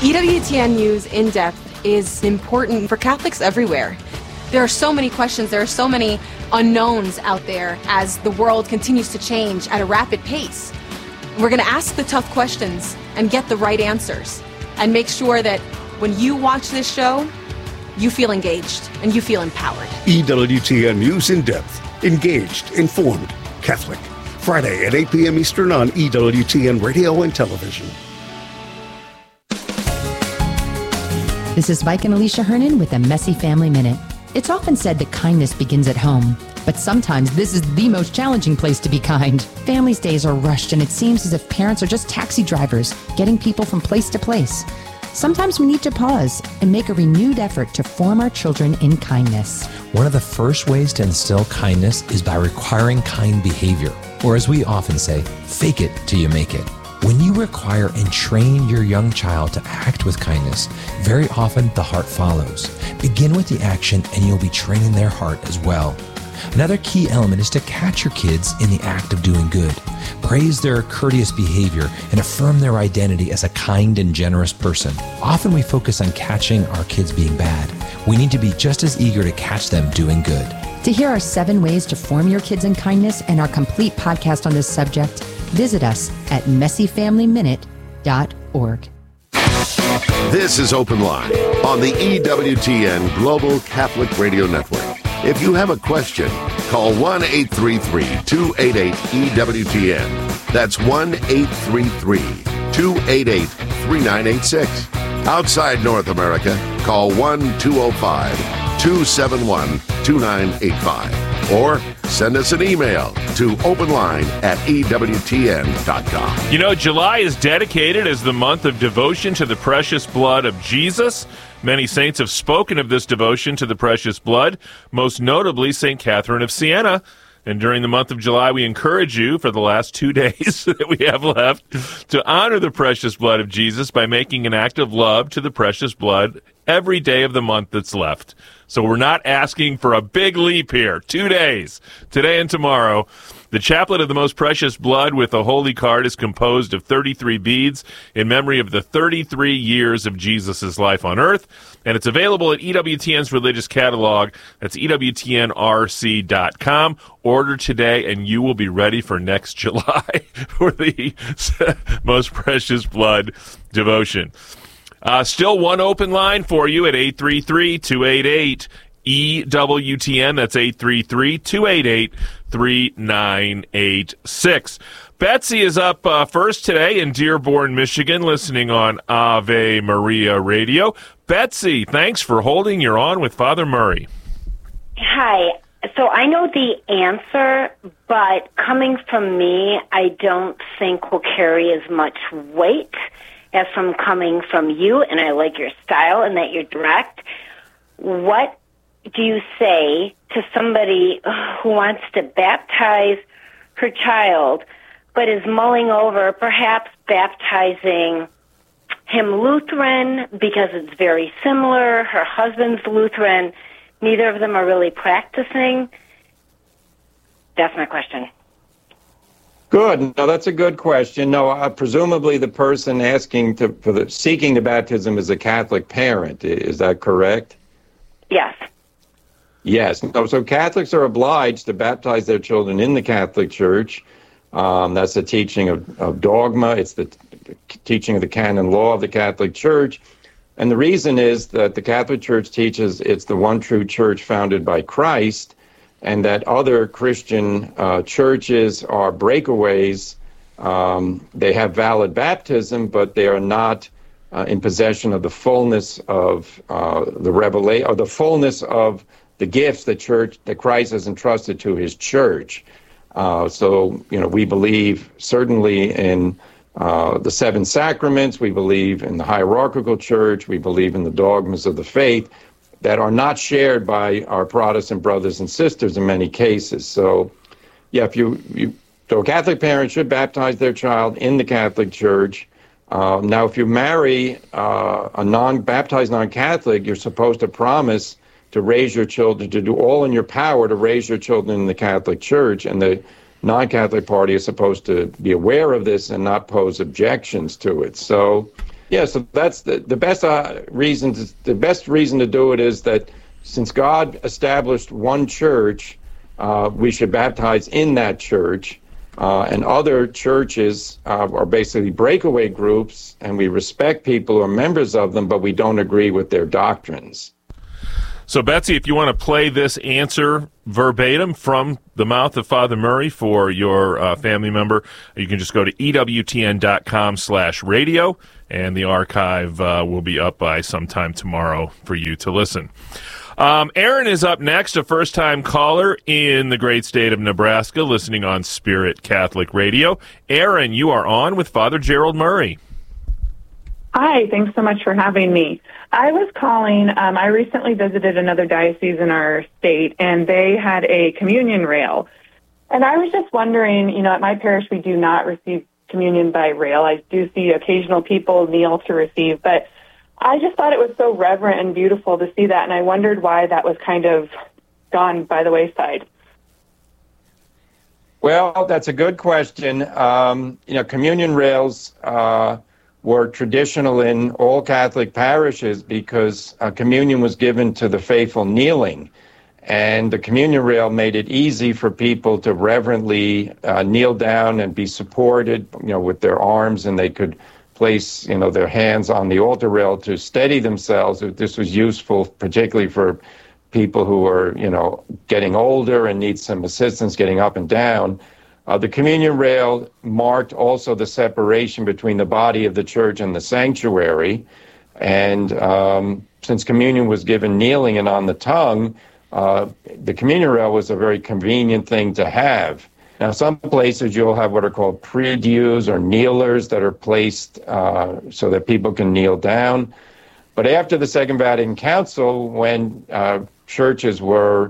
EWTN News In Depth is important for Catholics everywhere. There are so many questions, there are so many unknowns out there as the world continues to change at a rapid pace. We're going to ask the tough questions and get the right answers and make sure that when you watch this show, you feel engaged and you feel empowered. EWTN News In Depth. Engaged, informed, Catholic. Friday at 8 p.m. Eastern on EWTN Radio and Television. This is Mike and Alicia Hernan with a Messy Family Minute. It's often said that kindness begins at home, but sometimes this is the most challenging place to be kind. Families' days are rushed, and it seems as if parents are just taxi drivers, getting people from place to place. Sometimes we need to pause and make a renewed effort to form our children in kindness. One of the first ways to instill kindness is by requiring kind behavior, or as we often say, fake it till you make it. When you require and train your young child to act with kindness, very often the heart follows. Begin with the action and you'll be training their heart as well. Another key element is to catch your kids in the act of doing good. Praise their courteous behavior and affirm their identity as a kind and generous person. Often we focus on catching our kids being bad. We need to be just as eager to catch them doing good. To hear our 7 ways to form your kids in kindness and our complete podcast on this subject, visit us at messyfamilyminute.org. This is Open Line on the EWTN Global Catholic Radio Network. If you have a question, call 1-833-288-EWTN. That's 1-833-288-3986. Outside North America, call 1-205-271-2985. Or send us an email to openline@ewtn.com. You know, July is dedicated as the month of devotion to the precious blood of Jesus. Many saints have spoken of this devotion to the precious blood, most notably St. Catherine of Siena. And during the month of July, we encourage you for the last 2 days that we have left to honor the precious blood of Jesus by making an act of love to the precious blood every day of the month that's left. So we're not asking for a big leap here. 2 days, today and tomorrow. The Chaplet of the Most Precious Blood with a Holy Card is composed of 33 beads in memory of the 33 years of Jesus' life on earth. And it's available at EWTN's religious catalog. That's EWTNRC.com. Order today, and you will be ready for next July for the Most Precious Blood devotion. Still one open line for you at 833-288-EWTN. That's 833-288-3986. Betsy is up first today in Dearborn, Michigan, listening on Ave Maria Radio. Betsy, thanks for holding. You're on with Father Murray. Hi. So I know the answer, but coming from me, I don't think will carry as much weight as from coming from you, and I like your style and that you're direct. What do you say to somebody who wants to baptize her child, but is mulling over perhaps baptizing him Lutheran because it's very similar, her husband's Lutheran, neither of them are really practicing? That's my question. Good. No, that's a good question. No, presumably the person asking seeking the baptism is a Catholic parent. Is that correct? Yes. Yes. No, so Catholics are obliged to baptize their children in the Catholic Church. That's the teaching of dogma. It's the teaching of the canon law of the Catholic Church. And the reason is that the Catholic Church teaches it's the one true church founded by Christ, and that other Christian churches are breakaways. They have valid baptism, but they are not in possession of the fullness of the revelation, or the fullness of the gifts that Christ has entrusted to His church. So, we believe certainly in the 7 sacraments. We believe in the hierarchical church. We believe in the dogmas of the faith that are not shared by our Protestant brothers and sisters in many cases. So, yeah, so a Catholic parent should baptize their child in the Catholic Church. Now, if you marry a baptized non-Catholic, you're supposed to promise to raise your children, to do all in your power to raise your children in the Catholic Church, and the non-Catholic party is supposed to be aware of this and not pose objections to it. So Yeah, so that's the best reason. The best reason to do it is that since God established one church, we should baptize in that church. And other churches are basically breakaway groups, and we respect people who are members of them, but we don't agree with their doctrines. So, Betsy, if you want to play this answer verbatim from the mouth of Father Murray for your family member, you can just go to EWTN.com/radio, and the archive will be up by sometime tomorrow for you to listen. Aaron is up next, a first-time caller in the great state of Nebraska, listening on Spirit Catholic Radio. Aaron, you are on with Father Gerald Murray. Hi, thanks so much for having me. I was calling, I recently visited another diocese in our state, and they had a communion rail. And I was just wondering, at my parish we do not receive communion by rail. I do see occasional people kneel to receive, but I just thought it was so reverent and beautiful to see that, and I wondered why that was kind of gone by the wayside. Well, that's a good question. Communion rails were traditional in all Catholic parishes because communion was given to the faithful kneeling. And the communion rail made it easy for people to reverently kneel down and be supported, with their arms, and they could place, their hands on the altar rail to steady themselves. This was useful, particularly for people who are, getting older and need some assistance getting up and down. The communion rail marked also the separation between the body of the church and the sanctuary. And since communion was given kneeling and on the tongue, the communion rail was a very convenient thing to have. Now, some places you'll have what are called prie-dieus or kneelers that are placed so that people can kneel down. But after the Second Vatican Council, when churches were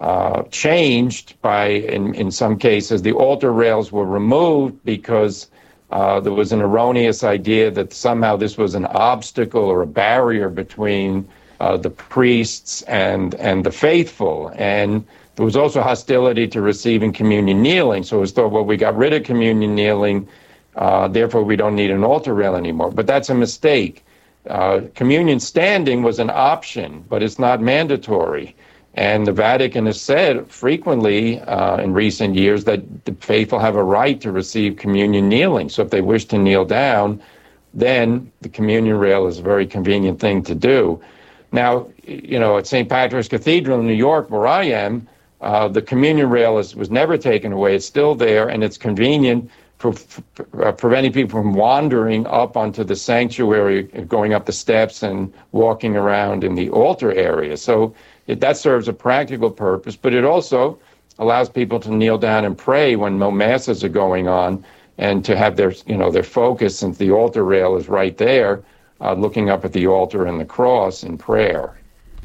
changed in some cases, the altar rails were removed because there was an erroneous idea that somehow this was an obstacle or a barrier between the priests and the faithful. And there was also hostility to receiving communion kneeling. So it was thought, well, we got rid of communion kneeling, therefore we don't need an altar rail anymore. But that's a mistake. Communion standing was an option, but it's not mandatory. And the Vatican has said frequently in recent years that the faithful have a right to receive communion kneeling. So if they wish to kneel down, then the communion rail is a very convenient thing to do. Now, at St. Patrick's Cathedral in New York, where I am, the communion rail was never taken away. It's still there, and it's convenient for preventing people from wandering up onto the sanctuary, going up the steps and walking around in the altar area. So that serves a practical purpose, but it also allows people to kneel down and pray when no masses are going on, and to have their focus, since the altar rail is right there, looking up at the altar and the cross in prayer.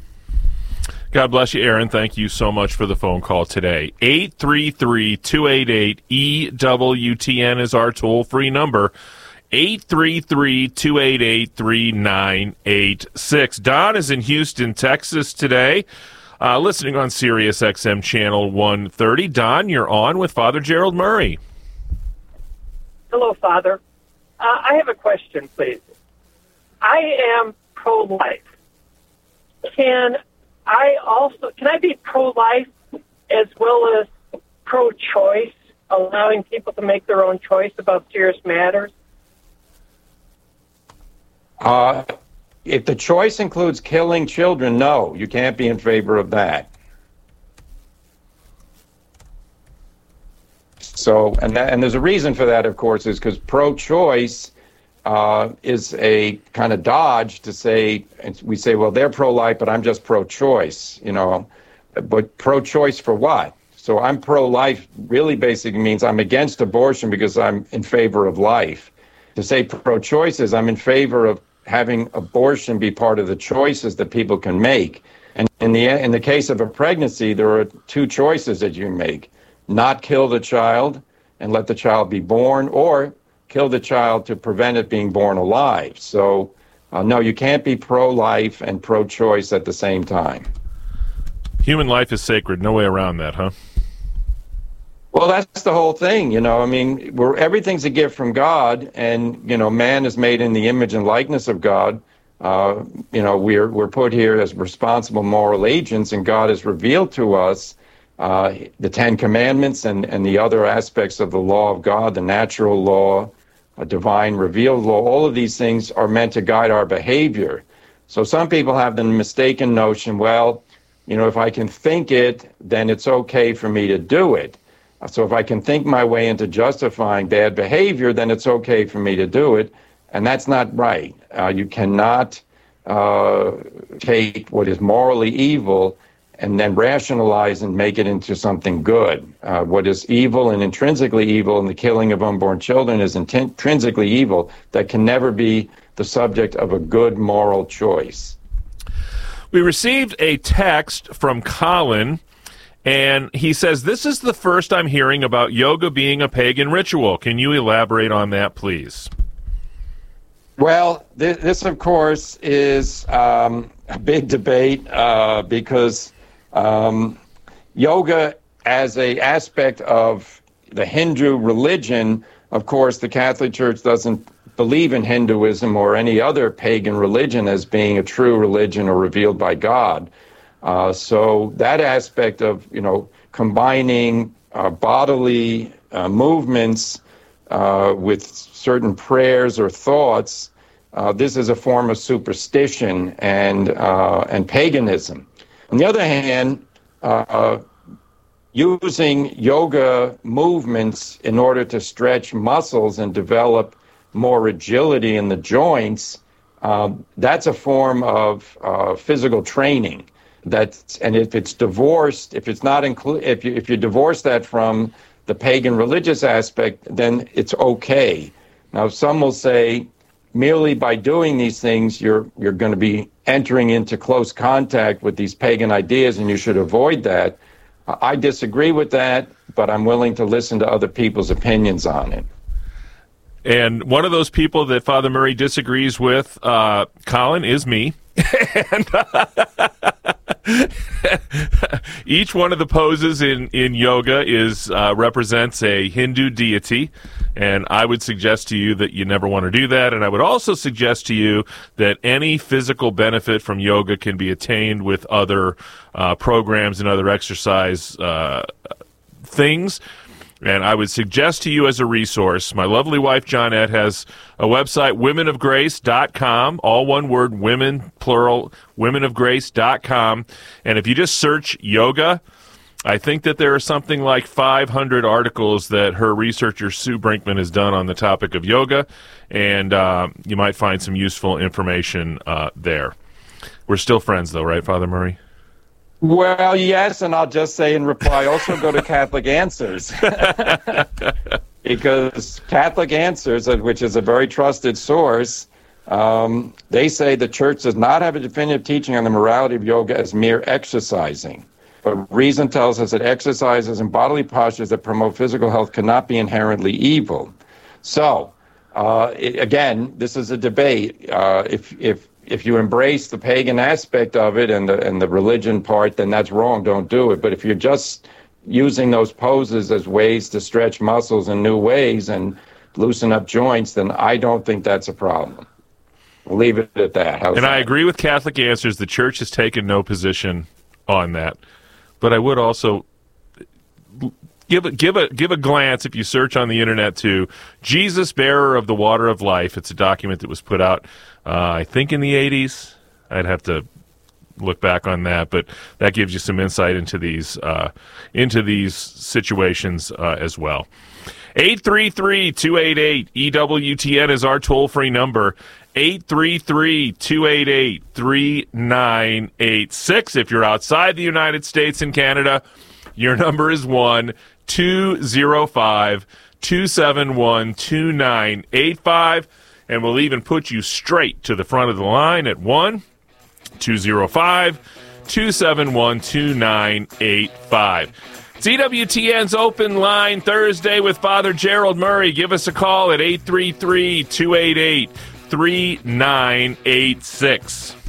God bless you, Aaron. Thank you so much for the phone call today. 833-288-EWTN is our toll-free number. 833-288-3986. Don is in Houston, Texas today, listening on Sirius XM Channel 130. Don, you're on with Father Gerald Murray. Hello, Father. I have a question, please. I am pro-life. Can I be pro-life as well as pro-choice, allowing people to make their own choice about serious matters? If the choice includes killing children, no, you can't be in favor of that. So, and there's a reason for that, of course, is because pro-choice is a kind of dodge to say, we say, well, they're pro-life, but I'm just pro-choice, but pro-choice for what? So I'm pro-life really basically means I'm against abortion because I'm in favor of life. To say pro-choice is I'm in favor of having abortion be part of the choices that people can make. And in the case of a pregnancy, there are two choices that you make: not kill the child and let the child be born, or kill the child to prevent it being born alive. So, no, you can't be pro-life and pro-choice at the same time. Human life is sacred. No way around that, huh? Well, that's the whole thing, I mean, everything's a gift from God, and, man is made in the image and likeness of God. We're put here as responsible moral agents, and God has revealed to us the Ten Commandments and the other aspects of the law of God, the natural law, a divine revealed law. All of these things are meant to guide our behavior. So some people have the mistaken notion, well, if I can think it, then it's okay for me to do it. So if I can think my way into justifying bad behavior, then it's okay for me to do it. And that's not right. You cannot take what is morally evil and then rationalize and make it into something good. What is evil and intrinsically evil, and the killing of unborn children is intrinsically evil, that can never be the subject of a good moral choice. We received a text from Colin, and he says, this is the first I'm hearing about yoga being a pagan ritual. Can you elaborate on that, please? Well, this of course, is a big debate because yoga as an aspect of the Hindu religion, of course, the Catholic Church doesn't believe in Hinduism or any other pagan religion as being a true religion or revealed by God. So that aspect of, combining bodily movements with certain prayers or thoughts, this is a form of superstition and paganism. On the other hand, using yoga movements in order to stretch muscles and develop more agility in the joints, that's a form of physical training. And if it's divorced, if you divorce that from the pagan religious aspect, then it's okay. Now, some will say, merely by doing these things, you're going to be entering into close contact with these pagan ideas, and you should avoid that. I disagree with that, but I'm willing to listen to other people's opinions on it. And one of those people that Father Murray disagrees with, Colin, is me. And each one of the poses in yoga represents a Hindu deity, and I would suggest to you that you never want to do that. And I would also suggest to you that any physical benefit from yoga can be attained with other programs and other exercise things. And I would suggest to you as a resource, my lovely wife, Johnette, has a website, womenofgrace.com, all one word, women, plural, womenofgrace.com. And if you just search yoga, I think that there are something like 500 articles that her researcher, Sue Brinkman, has done on the topic of yoga. And you might find some useful information there. We're still friends, though, right, Father Murray? Well, yes, and I'll just say in reply, also go to Catholic Answers. Because Catholic Answers, which is a very trusted source, they say the Church does not have a definitive teaching on the morality of yoga as mere exercising. But reason tells us that exercises and bodily postures that promote physical health cannot be inherently evil. So, again, this is a debate. If you embrace the pagan aspect of it and the religion part, then that's wrong. Don't do it. But if you're just using those poses as ways to stretch muscles in new ways and loosen up joints, then I don't think that's a problem. We'll leave it at that. How's that? I agree with Catholic Answers. The Church has taken no position on that. But I would also give a glance, if you search on the internet, to Jesus, Bearer of the Water of Life. It's a document that was put out, I think, in the 80s. I'd have to look back on that, but that gives you some insight into these situations as well. 833-288-EWTN is our toll-free number. 833-288-3986. If you're outside the United States and Canada, your number is 1-205-271-2985, and we'll even put you straight to the front of the line at 1-205-271-2985. It's EWTN's Open Line Thursday with Father Gerald Murray. Give us a call at 833-288-3986.